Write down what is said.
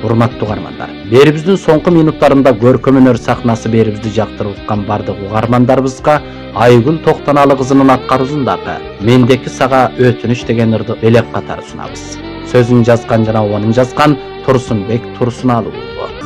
Урматтуу угармандар, берибиздин соңку минуттарында көркөм өнөр сахнасы берибизди жактырып аткан бардык угармандарыбызга Айгүл Токтоналы кызынын аткаруусундагы Мендеки сага өтүнүч деген ырды элек катары сунабыз. Сөзүн жазган жана убанын жазган Турсунбек Турсуналуу.